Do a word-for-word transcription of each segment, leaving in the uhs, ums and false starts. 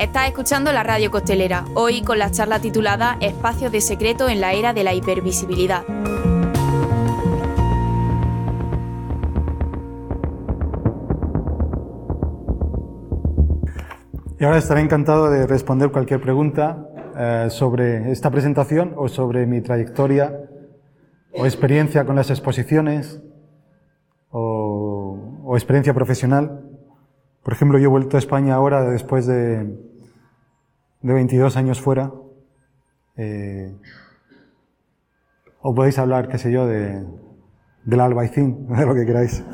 Estás escuchando la Radio Costelera, hoy con la charla titulada Espacios de secreto en la era de la hipervisibilidad. Y ahora estaré encantado de responder cualquier pregunta eh, sobre esta presentación o sobre mi trayectoria o experiencia con las exposiciones o, o experiencia profesional. Por ejemplo, yo he vuelto a España ahora después de, de veintidós años fuera. Eh, o podéis hablar, qué sé yo, de, del Albaicín, de lo que queráis.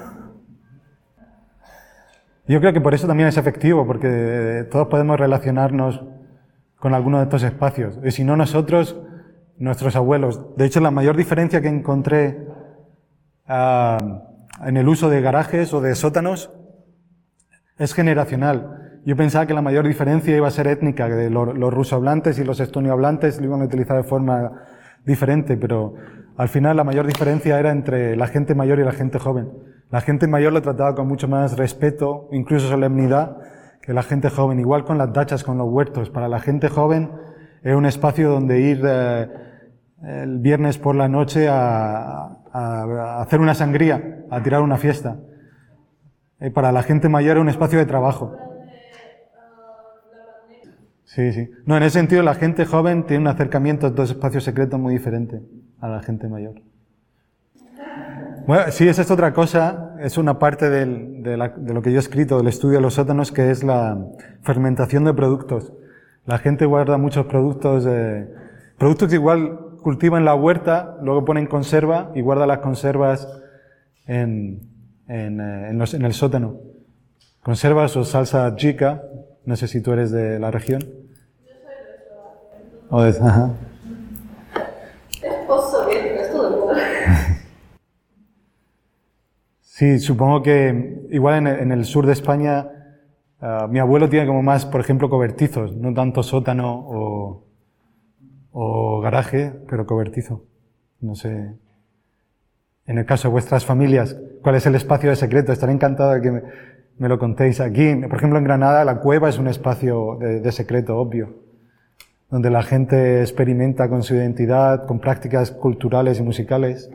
Yo creo que por eso también es efectivo, porque todos podemos relacionarnos con alguno de estos espacios. Y si no nosotros, nuestros abuelos. De hecho, la mayor diferencia que encontré uh, en el uso de garajes o de sótanos es generacional. Yo pensaba que la mayor diferencia iba a ser étnica, que los, los rusohablantes y los estoniohablantes lo iban a utilizar de forma diferente, pero al final la mayor diferencia era entre la gente mayor y la gente joven. La gente mayor lo trataba con mucho más respeto, incluso solemnidad, que la gente joven. Igual con las dachas, con los huertos. Para la gente joven era un espacio donde ir eh, el viernes por la noche a, a, a hacer una sangría, a tirar una fiesta. Y para la gente mayor era un espacio de trabajo. Sí, sí. No, en ese sentido la gente joven tiene un acercamiento a estos espacios secretos muy diferente a la gente mayor. Bueno, sí, esa es otra cosa, es una parte del, de, la, de lo que yo he escrito, del estudio de los sótanos, que es la fermentación de productos. La gente guarda muchos productos, eh, productos que igual cultiva en la huerta, luego pone en conserva y guarda las conservas en, en, eh, en, los, en el sótano. Conservas o salsa chica, no sé si tú eres de la región. Yo soy de Eslovaquia. O de, ajá. Es post-soviético, es todo el mundo. Sí, supongo que igual en el, en el sur de España uh, mi abuelo tiene como más, por ejemplo, cobertizos, no tanto sótano o, o garaje, pero cobertizo. No sé. En el caso de vuestras familias, ¿cuál es el espacio de secreto? Estaré encantado de que me, me lo contéis. Aquí, por ejemplo, en Granada, la cueva es un espacio de, de secreto, obvio, donde la gente experimenta con su identidad, con prácticas culturales y musicales.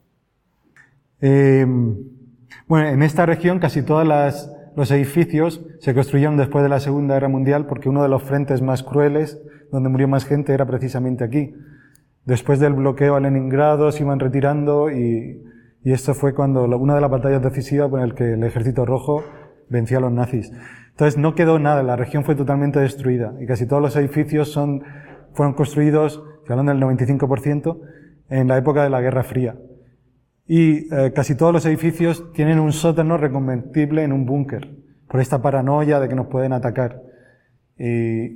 Eh, Bueno, en esta región casi todos los edificios se construyeron después de la Segunda Guerra Mundial porque uno de los frentes más crueles, donde murió más gente, era precisamente aquí. Después del bloqueo a Leningrado se iban retirando y, y esto fue cuando una de las batallas decisivas con el que el Ejército Rojo venció a los nazis. Entonces no quedó nada, la región fue totalmente destruida y casi todos los edificios son, fueron construidos, hablando del noventa y cinco por ciento, en la época de la Guerra Fría. Y eh, casi todos los edificios tienen un sótano reconvertible en un búnker, por esta paranoia de que nos pueden atacar. Y...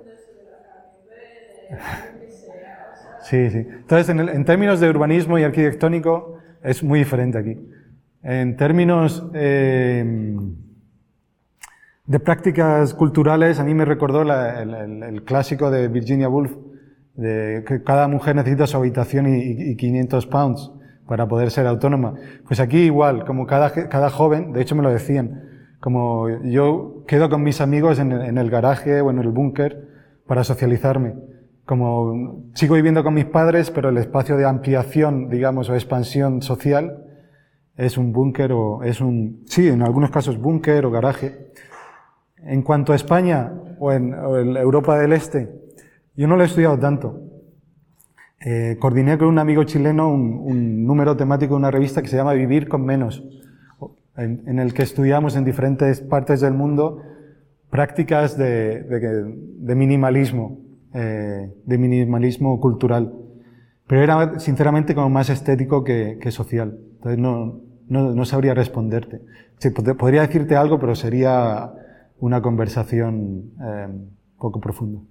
Sí, sí. Entonces, en, el, en términos de urbanismo y arquitectónico, es muy diferente aquí. En términos eh, de prácticas culturales, a mí me recordó la, el, el, el clásico de Virginia Woolf, de que cada mujer necesita su habitación y, y, y quinientos pounds para poder ser autónoma. Pues aquí igual, como cada, cada joven, de hecho me lo decían, como yo quedo con mis amigos en el, en el garaje o en el búnker para socializarme. Como sigo viviendo con mis padres, pero el espacio de ampliación, digamos, o expansión social es un búnker o es un, sí, en algunos casos búnker o garaje. En cuanto a España o en, o en Europa del Este, yo no lo he estudiado tanto. Eh, coordiné con un amigo chileno un, un número temático de una revista que se llama Vivir con Menos, en, en el que estudiamos en diferentes partes del mundo prácticas de, de, de minimalismo, eh, de minimalismo cultural. Pero era sinceramente como más estético que, que social. Entonces no, no, no sabría responderte. Sí, podría decirte algo, pero sería una conversación eh, poco profunda.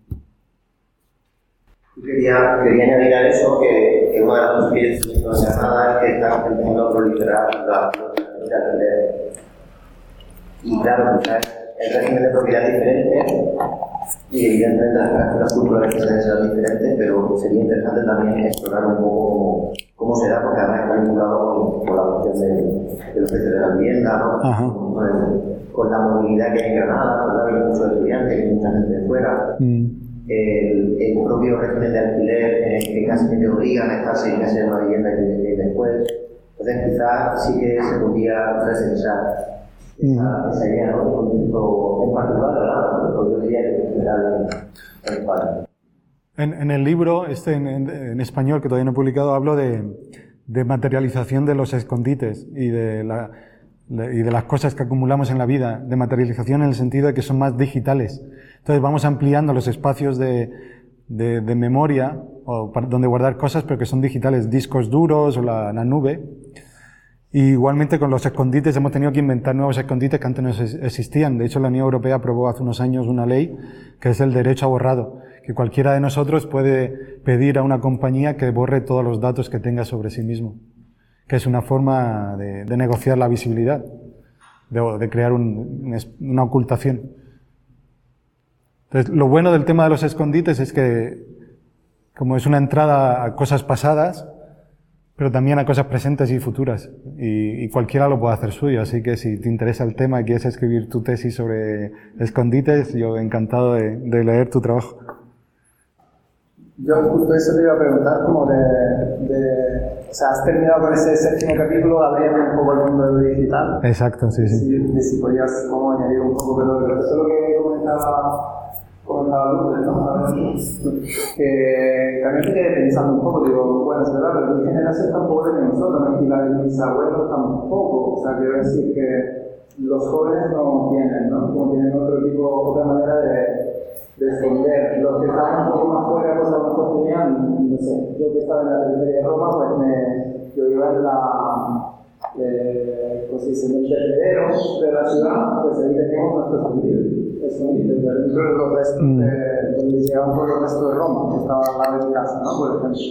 Quería, quería añadir a eso que, que una de las cosas que yo estoy en Granada es que está empezando a proliferar la posibilidad de aprender. Y claro, el régimen de propiedad es diferente y evidentemente las prácticas culturales que se deben ser diferentes, pero sería interesante también explorar un poco cómo, cómo se da, porque además está vinculado con, con la cuestión de, de los precios de la vivienda, ¿no? Con, con, el, con la movilidad que hay en Granada, ¿verdad? Hay muchos estudiantes. español, que hay mucha gente de fuera, mm. el, el propio régimen de alquiler en el que casi te obligan a estar seis meses en una vivienda y después. Entonces quizás sí que se podría resentar esa, esa idea, ¿no? Un concepto en particular, ¿verdad? Pero yo diría que en general en España. En, en el libro, este en, en, en español, que todavía no he publicado, hablo de, de materialización de los escondites y de, la, de, y de las cosas que acumulamos en la vida, de materialización en el sentido de que son más digitales. Entonces vamos ampliando los espacios de, de, de memoria, o para, donde guardar cosas, pero que son digitales, discos duros o la, la nube. Y igualmente con los escondites hemos tenido que inventar nuevos escondites que antes no existían. De hecho, la Unión Europea aprobó hace unos años una ley que es el derecho a borrado, que cualquiera de nosotros puede pedir a una compañía que borre todos los datos que tenga sobre sí mismo, que es una forma de, de negociar la visibilidad, de, de crear un, una ocultación. Entonces, lo bueno del tema de los escondites es que, como es una entrada a cosas pasadas, pero también a cosas presentes y futuras, y, y cualquiera lo puede hacer suyo, así que si te interesa el tema y quieres escribir tu tesis sobre escondites, yo encantado de, de leer tu trabajo. Yo justo eso te iba a preguntar, como de, de o sea, has terminado con ese séptimo capítulo abriendo un poco el mundo de lo digital. Exacto, sí, sí. Si, de si podías como añadir un poco, pero, pero eso es lo que comentaba, comentaba Lourdes, ¿no? Que también me quedé pensando un poco, digo, bueno, es verdad, pero mi generación tampoco es de nosotros, ¿no? Y la de mis abuelos tampoco, o sea, quiero decir que los jóvenes no tienen, ¿no? Como tienen otro tipo, otra manera de de esconder. Los que estaban un poco más fuera, pues a lo mejor tenían, no sé, yo que estaba en la periferia de Roma, pues me, yo iba en la, eh, pues dice, en el vertedero de la ciudad, pues ahí teníamos nuestros escondites, dentro de los restos mm. de, donde llegaban todos los restos de Roma, que estaba al lado de mi casa, ¿no? Por ejemplo.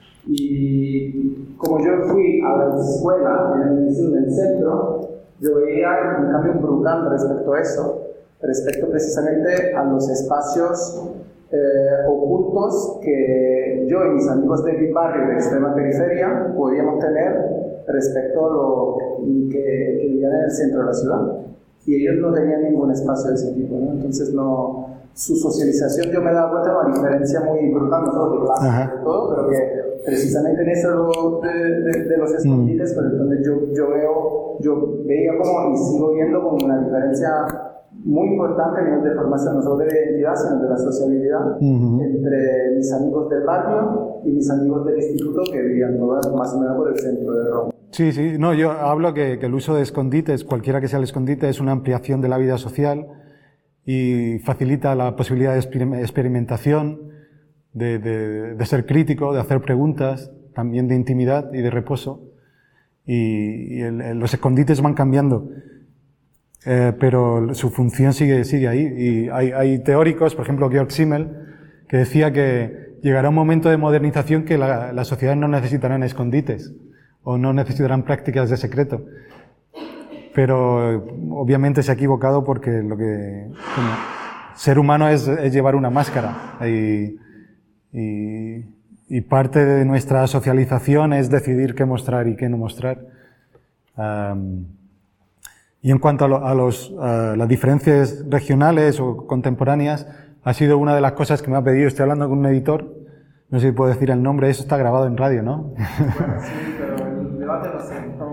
Y como yo fui a la escuela en el liceo del centro, yo veía un cambio brutal respecto a eso, respecto precisamente a los espacios eh, ocultos que yo y mis amigos de mi barrio de extrema periferia podíamos tener respecto a lo que, que vivían en el centro de la ciudad. Y ellos no tenían ningún espacio de ese tipo, ¿no? Entonces no, su socialización, yo me he dado cuenta de una diferencia muy brutal, no solo de clase y todo, pero que precisamente en eso de, de, de los escondites, mm. pero entonces yo, yo veo, yo veía como y sigo viendo como una diferencia muy importante a nivel de formación, no solo de la identidad, sino de la sociabilidad, uh-huh. entre mis amigos del barrio y mis amigos del instituto que vivían todas más o menos por el centro de Roma. Sí, sí, no, yo hablo que, que el uso de escondites, cualquiera que sea el escondite, es una ampliación de la vida social y facilita la posibilidad de experimentación, de, de, de ser crítico, de hacer preguntas, también de intimidad y de reposo. Y, y el, el, los escondites van cambiando. Eh, pero su función sigue, sigue ahí. Y hay, hay teóricos, por ejemplo, Georg Simmel, que decía que llegará un momento de modernización que la, las sociedades no necesitarán escondites o no necesitarán prácticas de secreto. Pero obviamente se ha equivocado porque lo que como, ser humano es, es llevar una máscara y, y, y parte de nuestra socialización es decidir qué mostrar y qué no mostrar. Um, Y en cuanto a, lo, a, los, a las diferencias regionales o contemporáneas, ha sido una de las cosas que me ha pedido. Estoy hablando con un editor, no sé si puedo decir el nombre, eso está grabado en radio, ¿no? Bueno, sí, pero el debate no sé.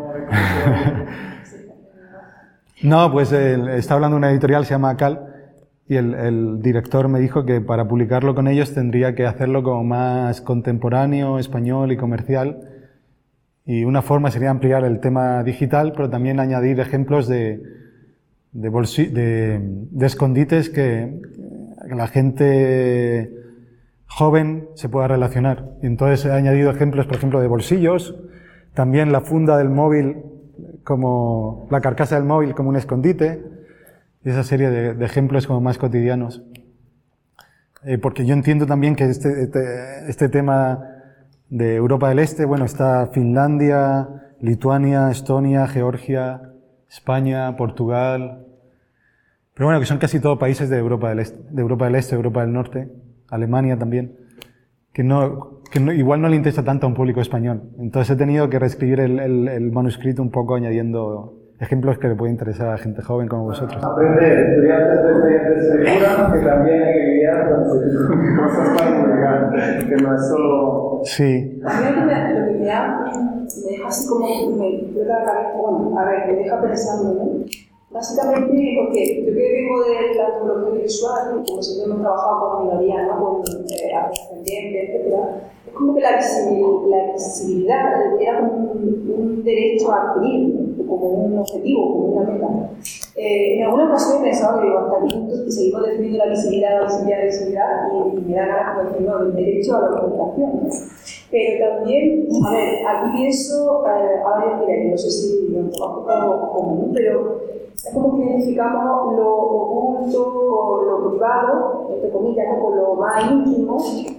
No, pues el, está hablando de una editorial, se llama Cal, y el, el director me dijo que para publicarlo con ellos tendría que hacerlo como más contemporáneo, español y comercial. Y una forma sería ampliar el tema digital, pero también añadir ejemplos de, de, bolsi- de, de escondites que, que la gente joven se pueda relacionar. Y entonces he añadido ejemplos, por ejemplo, de bolsillos, también la funda del móvil, como la carcasa del móvil como un escondite, y esa serie de, de ejemplos como más cotidianos. Eh, porque yo entiendo también que este, este, este tema de Europa del Este, bueno, está Finlandia, Lituania, Estonia, Georgia, España, Portugal, pero bueno, que son casi todos países de Europa del Este, de Europa del Este, Europa del Norte, Alemania también, que no, que no, igual no le interesa tanto a un público español. Entonces he tenido que reescribir el, el, el manuscrito un poco añadiendo ejemplos que le pueden interesar a gente joven como vosotros. Aprender, estudiantes de experiencia segura, que también hay que lidiar con cosas para comunicar, que no es solo... Sí. A mí lo que me, lo que me, da, me deja así como, me explota la cabeza, bueno, a ver, me deja pensando, ¿no? Básicamente porque yo que vengo de la antropología visual, y como siempre hemos trabajado con minorías, ¿no? Con eh, afrodescendientes, etcétera, es como que la visibilidad, la visibilidad era como un, un derecho a adquirir, ¿no? Como un objetivo, como una meta. Eh, en alguna ocasión he pensado que digo, hasta aquí seguimos definiendo la visibilidad, la visibilidad, la visibilidad, y, y me da ganas de decir, no, el derecho a la comunicación, ¿no? Pero también, a ver, aquí pienso eh, a varios niveles, no sé si lo trabajo común, pero es como que identificamos lo oculto o lo privado, entre comillas, ¿no? Con lo más íntimo,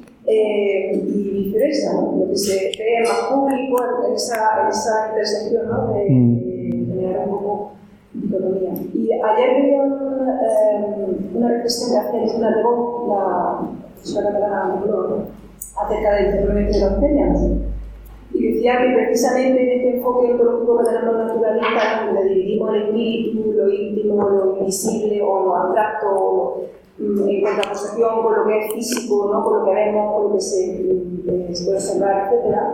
eh, y viceversa, ¿no? Lo que se ve más público en esa, en esa intersección, ¿no? De, de generar un poco dicotomía. Y ayer vi un, eh, una reflexión que hacía Elisa Lebón, la profesora catalana acerca del fenómeno de los Celians. Y decía que precisamente en este enfoque ontológico que tenemos naturalista, donde dividimos el espíritu, lo íntimo, lo invisible o lo abstracto, en contraposición con lo que es físico, ¿no? Con lo que vemos, con lo que se, eh, se puede observar, etcétera.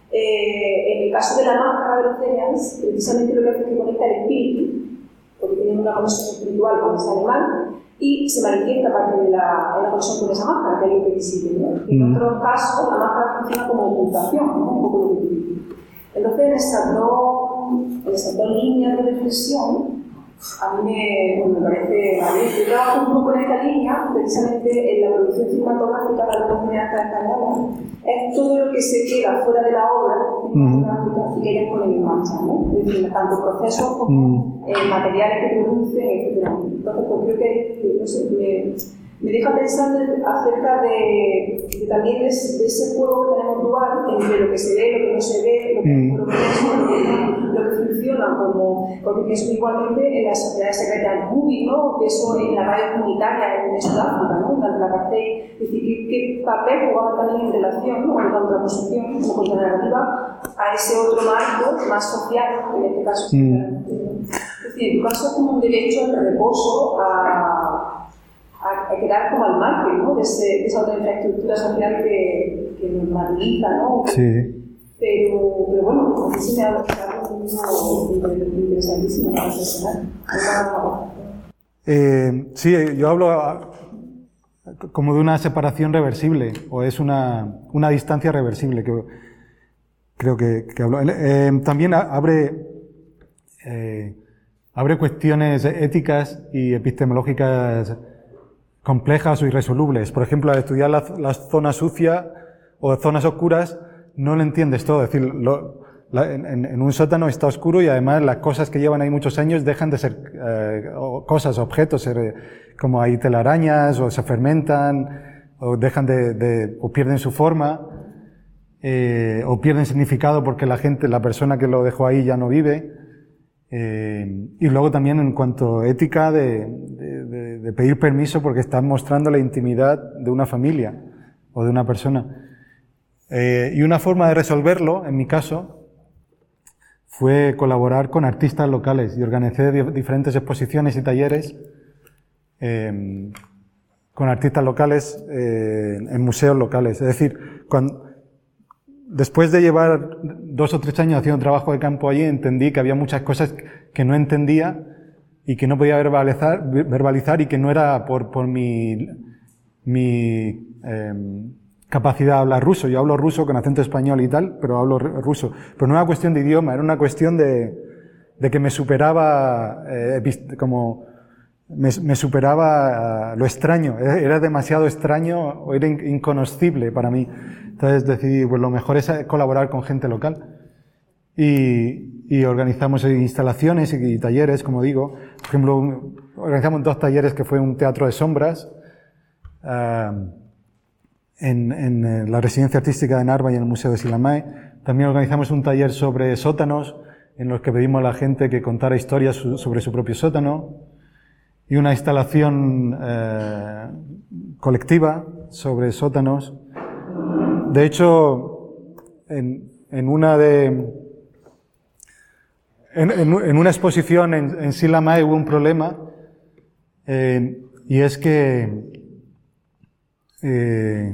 Eh, en el caso de la máscara de los Celians, precisamente lo que hace es que conecta el espíritu, porque tienen una conexión espiritual con ese animal, y se manifiesta a partir de la, de la conexión con esa máscara, que es lo que es visible, ¿no? En mm. otros casos, la máscara funciona como ocultación, ¿no? Un poco lo que tú dices. Entonces, en esas dos, en esas dos líneas de reflexión, a mí me, bueno, me parece, a mí, yo trabajo un poco en esta línea, precisamente en la producción cinematográfica de la cineasta española, es todo lo que se queda fuera de la obra cinematográfica mm. y que ellas ponen en marcha, ¿no? Es decir, tanto procesos como mm. eh, materiales que producen, etcétera. Entonces, pues creo que, no sé, me, me deja pensando acerca de, de también de ese, de ese juego que tenemos dual entre lo que se ve, lo que no se ve, lo que, mm. lo que, es, lo que funciona como, porque pienso igualmente en las sociedades secretas del Bubi, ¿no? Pienso en la radio comunitaria en Sudáfrica, ¿no? Durante la apartheid, es decir, ¿qué, qué papel jugaba también en relación, ¿no? En contraposición, como contranarrativa, a ese otro marco más social, en este caso. Mm. Es decir, en tu caso es como un derecho al reposo, a a, a quedar como al margen, ¿no? de, ese, de esa otra infraestructura social que, que nos normaliza, ¿no? Sí. Pero, pero bueno, a mí sí me ha dado un interesantísimo para reflexionar. Eh, sí, yo hablo a, como de una separación reversible, o es una, una distancia reversible, que creo que, que hablo. Eh, también abre, eh, abre cuestiones éticas y epistemológicas complejas o irresolubles. Por ejemplo, al estudiar las la zonas sucias o zonas oscuras, no lo entiendes todo. Es decir, lo, la, en, en un sótano está oscuro y además las cosas que llevan ahí muchos años dejan de ser eh, cosas, objetos, ser, como hay telarañas o se fermentan o dejan de, de o pierden su forma eh, o pierden significado porque la gente, la persona que lo dejó ahí ya no vive. Eh, y luego también en cuanto a ética de, de, de, de pedir permiso porque estás mostrando la intimidad de una familia o de una persona. Eh, y una forma de resolverlo, en mi caso, fue colaborar con artistas locales y organicé di diferentes exposiciones y talleres eh, con artistas locales eh, en museos locales. Es decir, cuando, después de llevar dos o tres años haciendo trabajo de campo allí, entendí que había muchas cosas que no entendía y que no podía verbalizar, verbalizar y que no era por, por mi, mi eh, capacidad de hablar ruso. Yo hablo ruso con acento español y tal, pero hablo ruso. Pero no era una cuestión de idioma, era una cuestión de, de que me superaba, eh, como, me, me superaba uh, lo extraño. Era demasiado extraño o era inconocible para mí. Entonces decidí, pues lo mejor es colaborar con gente local. Y, y organizamos instalaciones y, y talleres, como digo. Por ejemplo, un, organizamos dos talleres que fue un teatro de sombras, uh, En, en la residencia artística de Narva y en el Museo de Silamae. También organizamos un taller sobre sótanos, en los que pedimos a la gente que contara historias sobre su propio sótano, y una instalación eh, colectiva sobre sótanos. De hecho, en, en una de en, en, en una exposición en, en Silamae hubo un problema, eh, y es que eh,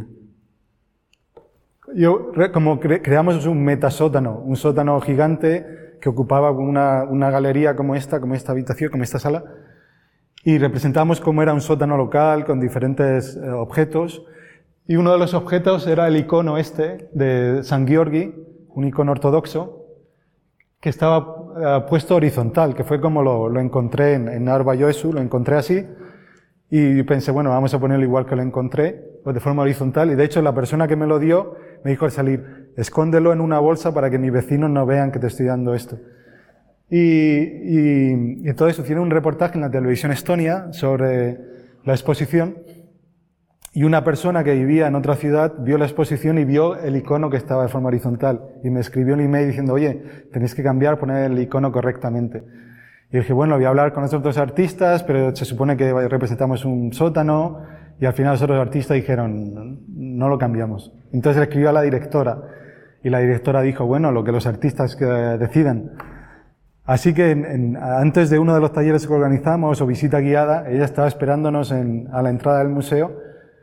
yo, como cre creamos un metasótano, un sótano gigante que ocupaba una, una galería como esta, como esta habitación, como esta sala, y representamos cómo era un sótano local con diferentes eh, objetos, y uno de los objetos era el icono este de San Giorgi, un icono ortodoxo, que estaba uh, puesto horizontal, que fue como lo, lo encontré en, en Arba Joesu, lo encontré así, y pensé, bueno, vamos a ponerlo igual que lo encontré, pues de forma horizontal, y de hecho la persona que me lo dio me dijo al salir, escóndelo en una bolsa para que mis vecinos no vean que te estoy dando esto. Y, y, y entonces hicieron un reportaje en la televisión estonia sobre la exposición, y una persona que vivía en otra ciudad vio la exposición y vio el icono que estaba de forma horizontal, y me escribió un email diciendo, oye, tenéis que cambiar, poner el icono correctamente. Y dije, bueno, voy a hablar con estos dos artistas, pero se supone que representamos un sótano, y al final los otros artistas dijeron, no lo cambiamos. Entonces le escribió a la directora, y la directora dijo, bueno, lo que los artistas que decidan. Así que en, en, antes de uno de los talleres que organizamos, o visita guiada, ella estaba esperándonos en, a la entrada del museo,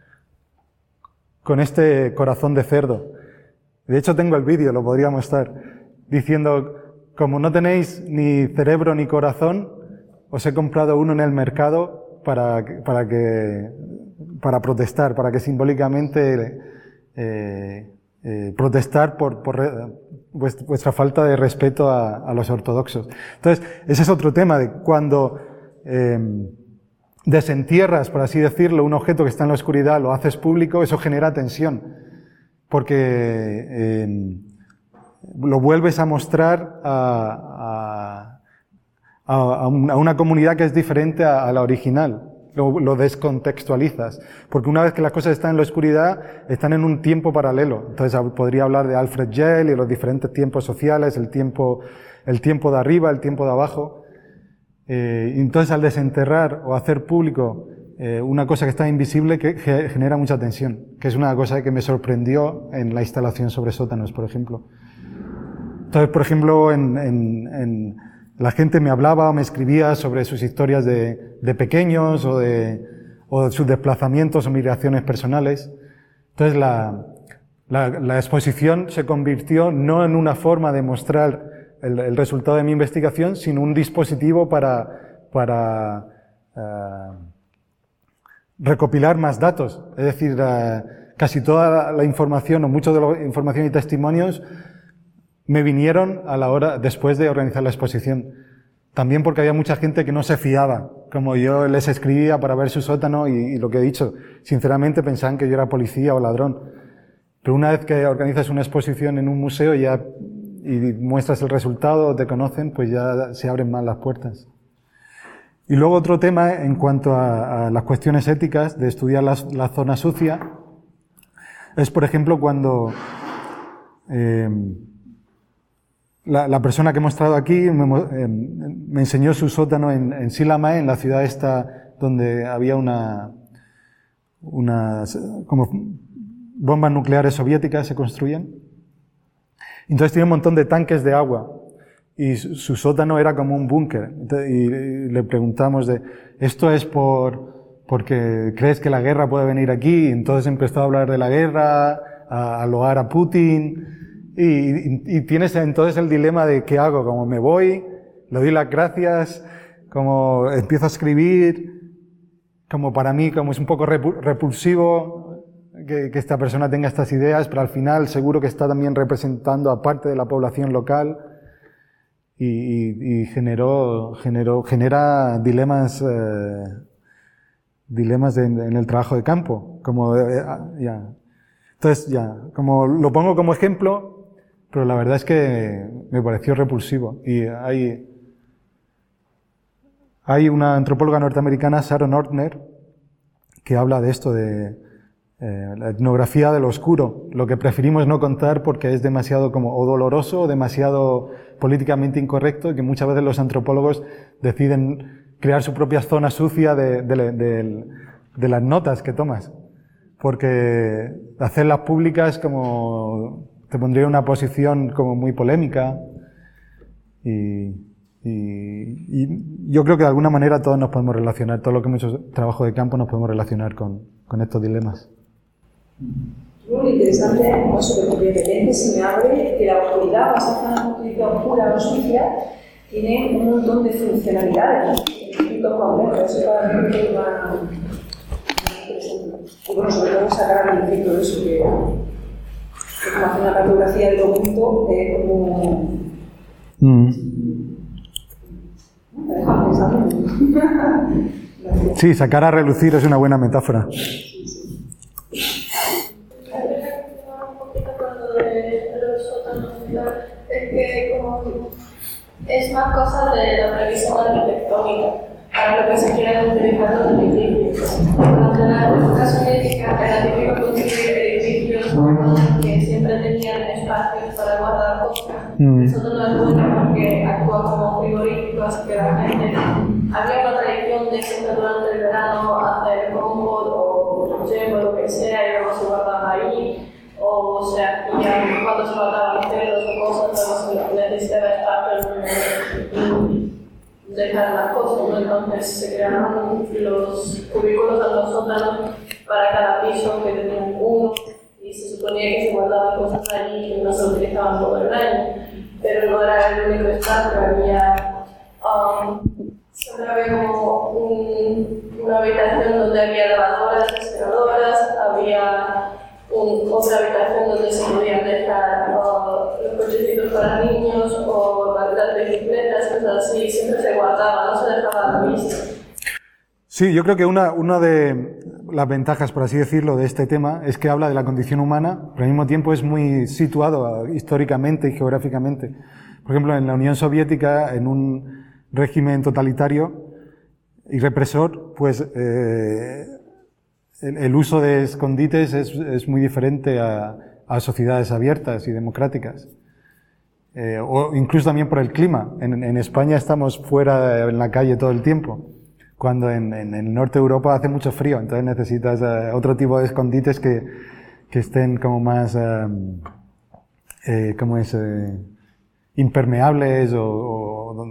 con este corazón de cerdo. De hecho tengo el vídeo, lo podría mostrar, diciendo, como no tenéis ni cerebro ni corazón, os he comprado uno en el mercado para, para que, para protestar, para que simbólicamente, eh, eh, protestar por, por vuestra falta de respeto a, a los ortodoxos. Entonces, ese es otro tema de cuando, eh, desentierras, por así decirlo, un objeto que está en la oscuridad, lo haces público, eso genera tensión, porque eh, lo vuelves a mostrar a, a, a una comunidad que es diferente a, a la original, lo, lo descontextualizas, porque una vez que las cosas están en la oscuridad, están en un tiempo paralelo. Entonces podría hablar de Alfred Jell y los diferentes tiempos sociales, el tiempo, el tiempo de arriba, el tiempo de abajo. Eh, entonces, al desenterrar o hacer público eh, una cosa que está invisible, que, que genera mucha tensión, que es una cosa que me sorprendió en la instalación sobre sótanos, por ejemplo. Entonces, por ejemplo, en, en, en, la gente me hablaba o me escribía sobre sus historias de, de pequeños o de, o de sus desplazamientos o migraciones personales. Entonces, la, la, la exposición se convirtió no en una forma de mostrar El, el resultado de mi investigación, sino un dispositivo para, para uh, recopilar más datos. Es decir, uh, casi toda la información o mucho de la información y testimonios me vinieron a la hora, después de organizar la exposición. También porque había mucha gente que no se fiaba, como yo les escribía para ver su sótano y, y lo que he dicho. Sinceramente pensaban que yo era policía o ladrón. Pero una vez que organizas una exposición en un museo ya y muestras el resultado, te conocen, pues ya se abren más las puertas. Y luego otro tema en cuanto a, a las cuestiones éticas de estudiar la, la zona sucia es, por ejemplo, cuando eh, la, la persona que he mostrado aquí me, eh, me enseñó su sótano en, en Sillamäe, en la ciudad esta donde había una, una como bombas nucleares soviéticas se construían. Entonces tenía un montón de tanques de agua y su, su sótano era como un búnker. Y, y le preguntamos de, ¿esto es por, porque crees que la guerra puede venir aquí? Y entonces empezó a hablar de la guerra, a, a loar a Putin. Y, y, y tienes entonces el dilema de ¿qué hago? Como me voy, le doy las gracias, como empiezo a escribir, como para mí como es un poco repulsivo que, que esta persona tenga estas ideas, pero al final seguro que está también representando a parte de la población local y, y, y generó, generó, genera dilemas, eh, dilemas de, en el trabajo de campo, como eh, ya. Entonces ya, como lo pongo como ejemplo, pero la verdad es que me pareció repulsivo. Y hay, hay una antropóloga norteamericana, Sharon Ortner, que habla de esto de eh, la etnografía de lo oscuro, lo que preferimos no contar porque es demasiado como o doloroso o demasiado políticamente incorrecto, y que muchas veces los antropólogos deciden crear su propia zona sucia de, de, de, de las notas que tomas. Porque hacerlas públicas como te pondría en una posición como muy polémica y, Y, y yo creo que de alguna manera todos nos podemos relacionar, todo lo que hemos hecho trabajo de campo nos podemos relacionar con, con estos dilemas. Lo interesante es eso, que de repente se me abre que la oscuridad, basada en la justicia oscura o sucia, tiene un montón de funcionalidades, ¿no? Distintos complejos. Eso para mí es más interesante. Y bueno, sobre todo sacar el efecto de eso, que es como hacer una cartografía de los puntos, es como... Mm. Me deja pensando. Sí, sacar a relucir es una buena metáfora. Es que como es más cosa de la previsión arquitectónica para lo que se quieren utilizar los edificios. Durante la época soviética era típico construir edificios que siempre tenían espacios para guardar cosas. Mm. Eso no es bueno porque actúa como frigorífico, así que la gente había una tradición de siempre durante el verano hacer compost o yem o lo que sea y luego se guardaba ahí. O sea, ya cuando se mataban cerdos o cosas, luego se necesitaba espacio y dejar las cosas, ¿no? Entonces se crearon los cubículos en los sótanos para cada piso que tenían uno y se suponía que se guardaban cosas allí que no se utilizaban todo el año, pero no era el único espacio, había um, siempre había como un, una habitación donde había lavadoras, aspiradoras, había Un, otra habitación donde se podían dejar uh, los cochecitos para niños o las bicicletas, cosas así, siempre se guardaba, no se dejaba a la vista. Sí, yo creo que una, una de las ventajas, por así decirlo, de este tema es que habla de la condición humana, pero al mismo tiempo es muy situado históricamente y geográficamente. Por ejemplo, en la Unión Soviética, en un régimen totalitario y represor, pues eh, el, el uso de escondites es, es muy diferente a, a sociedades abiertas y democráticas. Eh, o incluso también por el clima. En, en España estamos fuera en la calle todo el tiempo, cuando en, en el norte de Europa hace mucho frío, entonces necesitas uh, otro tipo de escondites que, que estén como más, uh, eh, ¿cómo es? Eh, impermeables o, o,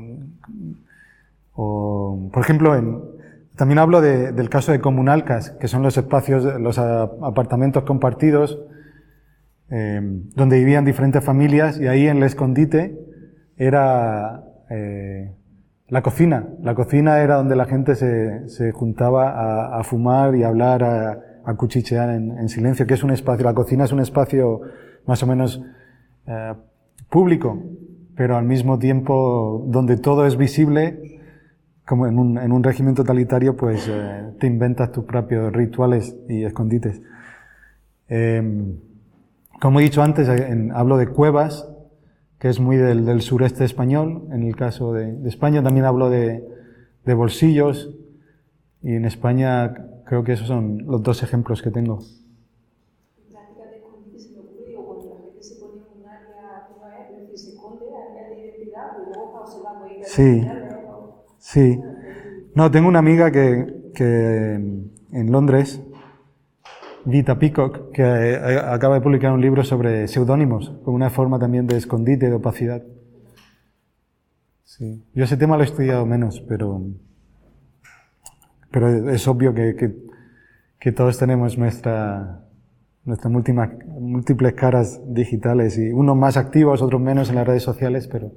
o, por ejemplo, en, también hablo de, del caso de comunalcas, que son los espacios, los apartamentos compartidos, eh, donde vivían diferentes familias, y ahí en el escondite era eh, la cocina. La cocina era donde la gente se, se juntaba a, a fumar y a hablar, a, a cuchichear en, en silencio, que es un espacio, la cocina es un espacio más o menos eh, público, pero al mismo tiempo donde todo es visible. Como en un, en un régimen totalitario, pues eh, te inventas tus propios rituales y escondites. Eh, como he dicho antes, en, hablo de cuevas, que es muy del, del sureste español. En el caso de, de España también hablo de, de bolsillos, y en España creo que esos son los dos ejemplos que tengo. Prácticas de escondite se me ocurre, o cuando la gente se pone en un área, ¿cómo es? Es decir, se esconde a nivel de identidad y luego está observando ahí. Sí. Sí. No, tengo una amiga que, que en Londres, Vita Peacock, que acaba de publicar un libro sobre seudónimos, como una forma también de escondite, de opacidad. Sí. Yo ese tema lo he estudiado menos, pero, pero es obvio que, que, que todos tenemos nuestra, nuestras múltiples caras digitales, y unos más activos, otros menos en las redes sociales, pero...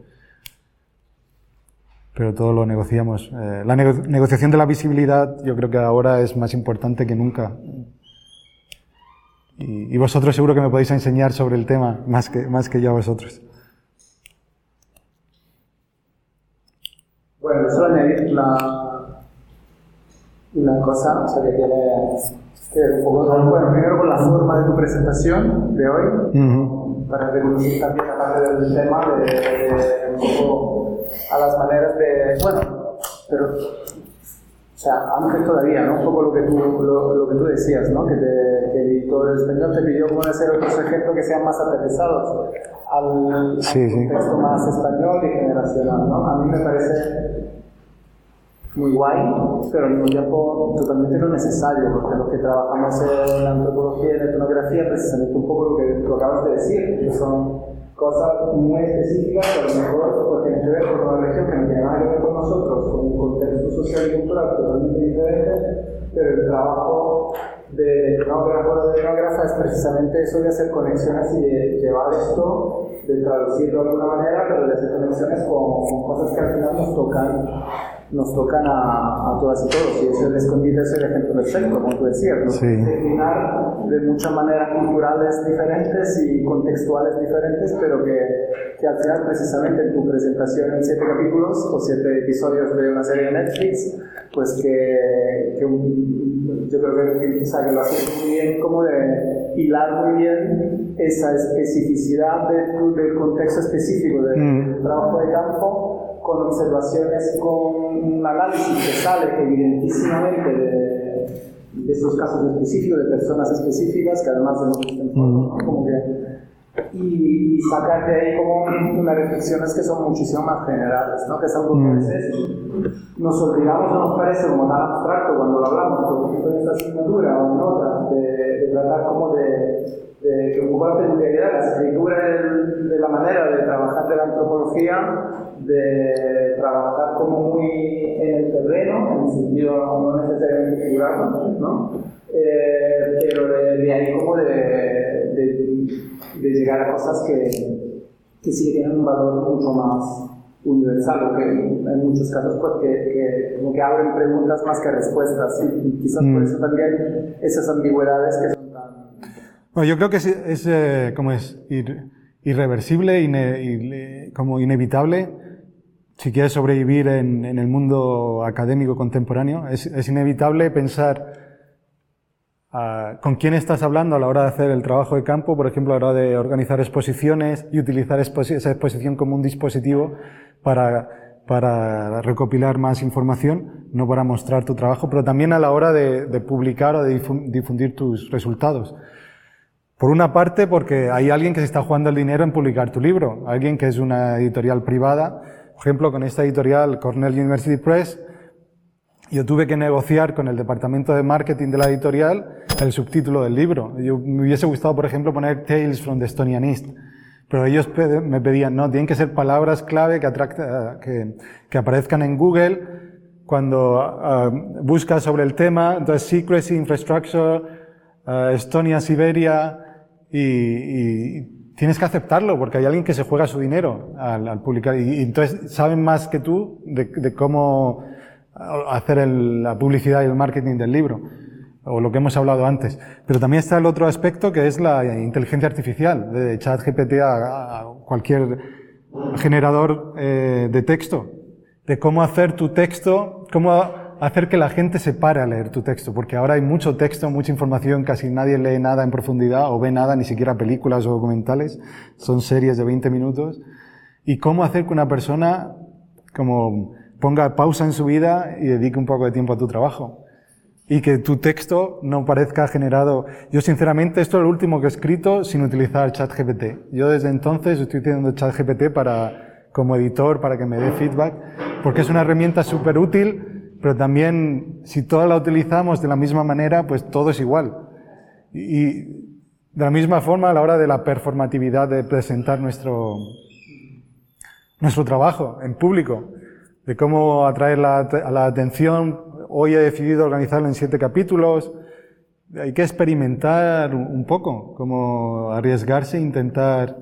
pero todo lo negociamos. Eh, la nego- negociación de la visibilidad yo creo que ahora es más importante que nunca. Y, y vosotros seguro que me podéis enseñar sobre el tema, más que, más que yo a vosotros. Bueno, solo añadir la, una cosa, o sea, que tiene que ver un poco con, bueno, primero con la forma de tu presentación de hoy, uh-huh. para reconducir también la parte del tema de, de un poco a las maneras de, bueno, pero, o sea, antes todavía, ¿no? Un poco lo que tú, lo, lo que tú decías, ¿no? Que, te, que el editor español te pidió como hacer otros ejemplos que sean más aterrizados al, sí, al sí. contexto más español y generacional, ¿no? A mí me parece muy guay, pero al mismo tiempo totalmente no necesario, porque los que trabajamos en la antropología y en la etnografía, precisamente un poco lo que tú acabas de decir, que son cosas muy específicas que a lo mejor pues, tienen que ver con una región que no tiene nada que ver con nosotros, con un contexto social y cultural totalmente diferente, pero el trabajo de etnógrafo de etnógrafa es precisamente eso de hacer conexiones y de llevar esto, de traducirlo de alguna manera, pero de hacer conexiones con, con cosas que al final nos tocan, nos tocan a, a todas y todos. Y ese el escondite es el ejemplo perfecto, como tú decías, ¿no? Sí. Declinar de muchas maneras culturales diferentes y contextuales diferentes, pero que, que al final precisamente en tu presentación en siete capítulos o siete episodios de una serie de Netflix, pues que, que un, yo creo que, o sea, que lo haces muy bien, como de hilar muy bien esa especificidad de, del contexto específico del, mm. del trabajo de campo, con observaciones, con un análisis que sale evidentísimamente de, de esos casos específicos, de personas específicas, que además de nosotros tenemos, ¿no? Como que y, y sacar de ahí como unas reflexiones que son muchísimo más generales, ¿no? Que es algo que a veces nos olvidamos o nos parece como tan abstracto cuando lo hablamos, por ejemplo en esta asignatura o en otras, de, de tratar como de, de preocupar de peculiaridad, la escritura de, de la manera de trabajar de la antropología, de trabajar como muy en el terreno, en el sentido no necesariamente figurado, ¿no? Eh, pero de, de ahí como de, de, de llegar a cosas que, que sí tienen un valor mucho más universal, o que en muchos casos pues, que, que, como que abren preguntas más que respuestas, y, y quizás mm. por eso también esas ambigüedades que son tan... Bueno, yo creo que es, es eh, como es ir, irreversible, ine, ine, como inevitable, si quieres sobrevivir en, en el mundo académico contemporáneo, es, es inevitable pensar Uh, con quién estás hablando a la hora de hacer el trabajo de campo, por ejemplo, a la hora de organizar exposiciones y utilizar exposi- esa exposición como un dispositivo para, para recopilar más información, no para mostrar tu trabajo, pero también a la hora de, de publicar o de difundir tus resultados. Por una parte, porque hay alguien que se está jugando el dinero en publicar tu libro, alguien que es una editorial privada. Por ejemplo, con esta editorial Cornell University Press, yo tuve que negociar con el departamento de marketing de la editorial el subtítulo del libro. Yo, me hubiese gustado, por ejemplo, poner Tales from the Estonian East, pero ellos pe- me pedían, no, tienen que ser palabras clave que, atracta, que, que aparezcan en Google cuando uh, buscas sobre el tema. Entonces, secrecy, infrastructure, uh, Estonia, Siberia, y, y tienes que aceptarlo porque hay alguien que se juega su dinero al, al publicar. Y, y entonces saben más que tú de, de cómo hacer el, la publicidad y el marketing del libro, o lo que hemos hablado antes. Pero también está el otro aspecto, que es la inteligencia artificial, de ChatGPT a, a cualquier generador eh, de texto, de cómo hacer tu texto, cómo hacer que la gente se pare a leer tu texto, porque ahora hay mucho texto, mucha información, casi nadie lee nada en profundidad, o ve nada, ni siquiera películas o documentales, son series de veinte minutos, y cómo hacer que una persona, como ponga pausa en su vida y dedique un poco de tiempo a tu trabajo. Y que tu texto no parezca generado... Yo, sinceramente, esto es lo último que he escrito sin utilizar ChatGPT. Yo, desde entonces, estoy utilizando ChatGPT para, como editor, para que me dé feedback, porque es una herramienta súper útil, pero también, si todas la utilizamos de la misma manera, pues todo es igual. Y, de la misma forma, a la hora de la performatividad de presentar nuestro, nuestro trabajo en público, de cómo atraer la, a la atención. Hoy he decidido organizarlo en siete capítulos. Hay que experimentar un poco, como arriesgarse e intentar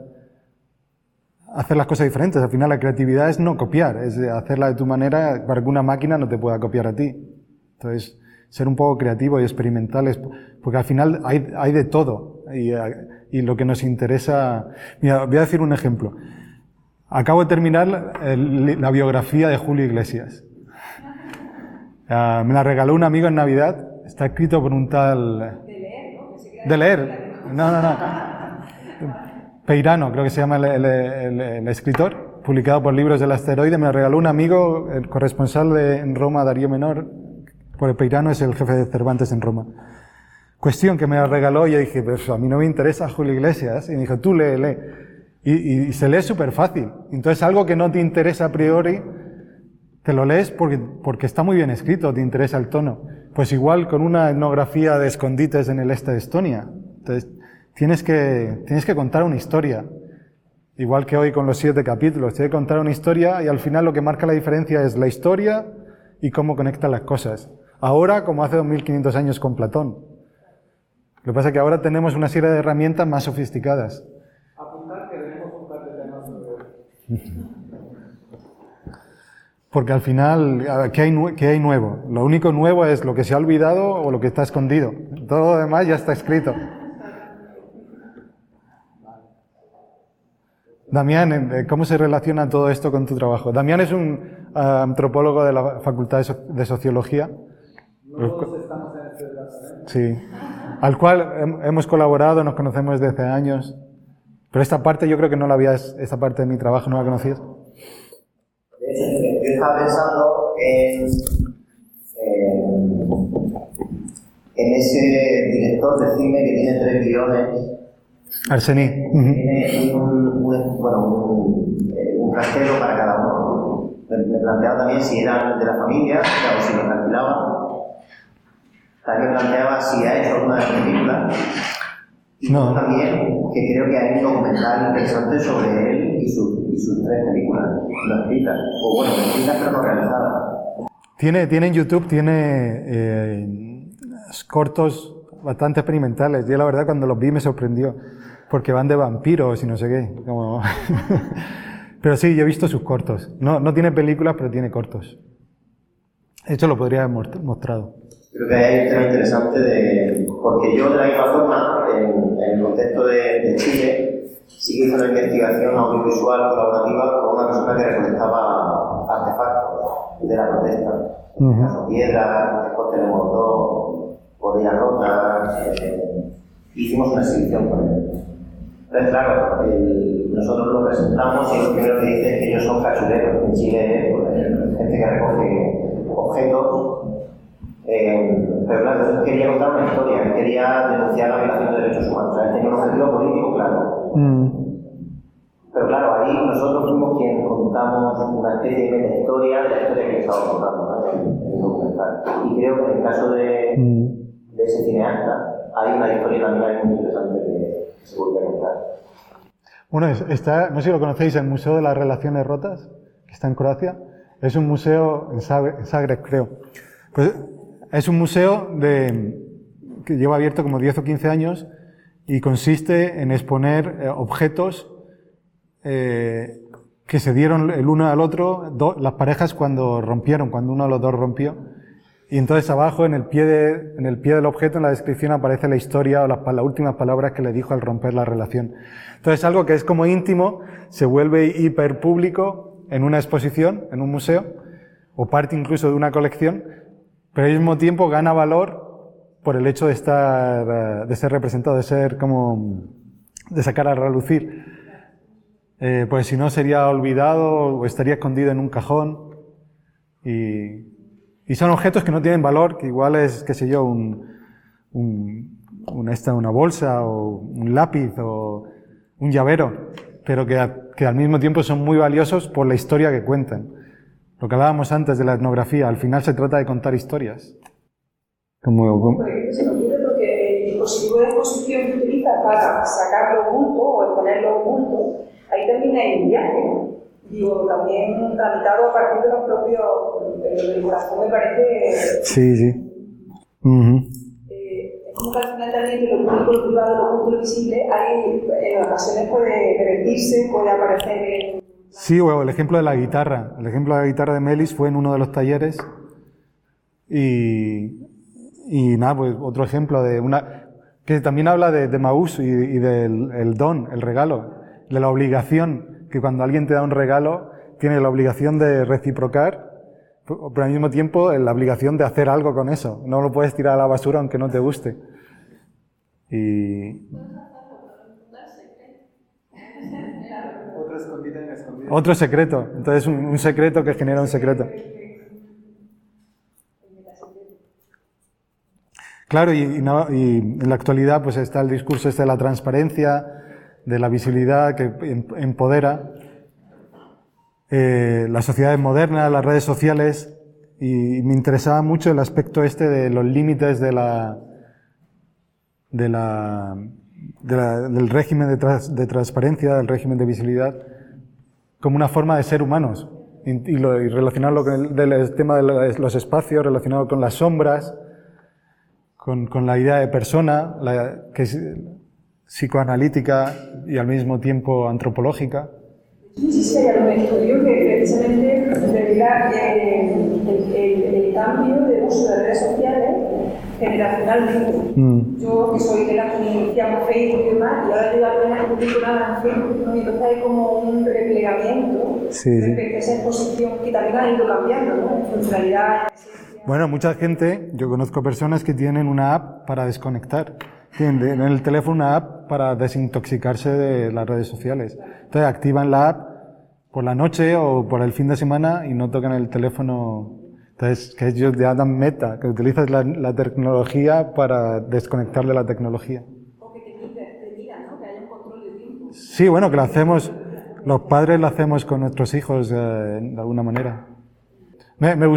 hacer las cosas diferentes. Al final la creatividad es no copiar, es hacerla de tu manera para que una máquina no te pueda copiar a ti. Entonces, ser un poco creativo y experimentales, porque al final hay, hay de todo. Y, y lo que nos interesa... Mira, voy a decir un ejemplo. Acabo de terminar el, la biografía de Julio Iglesias. Uh, me la regaló un amigo en Navidad. Está escrito por un tal... De leer, ¿no? De leer. No, no, no. Peirano, creo que se llama el, el, el, el escritor, publicado por Libros del Asteroide. Me la regaló un amigo, el corresponsal de, en Roma, Darío Menor. Porque Peirano es el jefe de Cervantes en Roma. Cuestión que me la regaló y yo dije, pues a mí no me interesa Julio Iglesias. Y me dijo, tú lee, lee. Y, y, y se lee súper fácil. Entonces, algo que no te interesa a priori, te lo lees porque, porque está muy bien escrito, te interesa el tono. Pues igual con una etnografía de escondites en el este de Estonia. Entonces, tienes que, tienes que contar una historia. Y, igual que hoy con los siete capítulos. Tiene que contar una historia y al final lo que marca la diferencia es la historia y cómo conectan las cosas. Ahora, como hace dos mil quinientos años con Platón. Lo que pasa es que ahora tenemos una serie de herramientas más sofisticadas. Apuntar que tenemos un par de temas sobre... Porque al final, ¿qué hay, ¿qué hay nuevo? Lo único nuevo es lo que se ha olvidado o lo que está escondido. Todo lo demás ya está escrito. Damián, ¿cómo se relaciona todo esto con tu trabajo? Damián es un uh, antropólogo de la Facultad de, so de Sociología. No todos estamos en este departamento. Sí. Al cual hemos colaborado, nos conocemos desde hace años. Pero esta parte yo creo que no la habías, esta parte de mi trabajo no la conocías. Yo estaba pensando en, en, en ese director de cine que tiene tres guiones. Arsení. Uh-huh. Tiene un, un, bueno, un, un trastero para cada uno. Me, me planteaba también si eran de la familia o si los alquilaban. También planteaba si ha hecho alguna de las películas. Y no. También que creo que hay un documental interesante sobre él y, su, y sus tres películas, no escritas, o bueno, escritas pero no realizadas. Tiene, tiene en YouTube, tiene eh, cortos bastante experimentales. Yo la verdad cuando los vi me sorprendió, porque van de vampiros y no sé qué. Como... pero sí, yo he visto sus cortos. No, no tiene películas, pero tiene cortos. De hecho, lo podría haber mostrado. Creo que hay un tema interesante de... Porque yo, de la misma forma, en, en el contexto de, de Chile, sí que hice una investigación audiovisual colaborativa con una persona que recolectaba artefactos de la protesta. En este caso, piedras, después tenemos dos, botellas rotas. Eh, hicimos una exhibición con él. Entonces, claro, el, nosotros lo presentamos y lo primero que dice es que ellos son cachureros. En Chile, pues, gente que recoge objetos. Eh, pero claro, él quería contar una historia, él quería denunciar la violación de derechos humanos, o sea, él tenía un objetivo político claro. Mm. Pero claro, ahí nosotros fuimos quienes contamos una especie de historia de la historia que le estaba contando, ¿no? en, en el documental. Y creo que en el caso de, mm. de ese cineasta hay una historia también muy interesante que, que se podría contar. Bueno, está, no sé si lo conocéis, el Museo de las Relaciones Rotas, que está en Croacia. Es un museo en Zagreb, en Zagreb creo. Pues, es un museo de, que lleva abierto como diez o quince años y consiste en exponer eh, objetos eh, que se dieron el uno al otro, do, las parejas cuando rompieron, cuando uno de los dos rompió. Y entonces abajo, en el pie, de, en el pie del objeto, en la descripción, aparece la historia o las, las últimas palabras que le dijo al romper la relación. Entonces algo que es como íntimo se vuelve hiper público en una exposición, en un museo, o parte incluso de una colección, pero al mismo tiempo gana valor por el hecho de estar, de ser representado, de ser como, de sacar a relucir. Eh, pues si no sería olvidado o estaría escondido en un cajón. Y, y son objetos que no tienen valor, que igual es, qué sé yo, un, un, un esta, una bolsa o un lápiz o un llavero, pero que, que al mismo tiempo son muy valiosos por la historia que cuentan. Lo que hablábamos antes de la etnografía, al final se trata de contar historias. Como, como... Por ejemplo, se me ocurre porque el dispositivo de exposición que utilizas para sacarlo oculto o exponerlo oculto, ahí también hay un viaje. Digo, también tramitado a partir de los propios, de del corazón me parece... Sí, sí. Uh-huh. Eh, es como que al final también de lo público, lo privado, lo oculto, lo visible, hay, en ocasiones puede revertirse, puede aparecer en... Sí, o el ejemplo de la guitarra. El ejemplo de la guitarra de Melis fue en uno de los talleres. Y, y nada, pues otro ejemplo de una... que también habla de, de Maús y, y del el don, el regalo, de la obligación, que cuando alguien te da un regalo, tiene la obligación de reciprocar, pero al mismo tiempo la obligación de hacer algo con eso. No lo puedes tirar a la basura aunque no te guste. Y... Otro escondite en escondite. Otro secreto. Entonces, un, un secreto que genera un secreto. Claro, y, y, no, y en la actualidad pues está el discurso este de la transparencia, de la visibilidad que empodera. Eh, las sociedades modernas, las redes sociales, y me interesaba mucho el aspecto este de los límites de la, de la, de la, del régimen de, tras, de transparencia, del régimen de visibilidad, como una forma de ser humanos. Y, y, lo, y relacionarlo con el, del tema de los espacios, relacionado con las sombras, con, con la idea de persona, la, que es psicoanalítica y al mismo tiempo antropológica. Sí, sí, sí, hay algún estudio que precisamente revela eh, el, el, el cambio de uso de redes sociales generacionalmente. Mm. Yo, que soy de la que iniciamos Facebook y demás, y ahora yo apenas publico nada en Facebook, ¿no? Y entonces hay como un replegamiento sí, de sí. esa exposición que también ha ido cambiando, ¿no? En funcionalidad, en esencia. Bueno, mucha gente, yo conozco personas que tienen una app para desconectar. Tienen en el teléfono una app para desintoxicarse de las redes sociales. Entonces activan la app por la noche o por el fin de semana y no tocan el teléfono. Entonces, que ellos ya dan meta, que utilizas la, la tecnología para desconectar de la tecnología. O que te miran, ¿no? Que haya un control de tiempo. Sí, bueno, que lo hacemos, los padres lo hacemos con nuestros hijos eh, de alguna manera. Me, me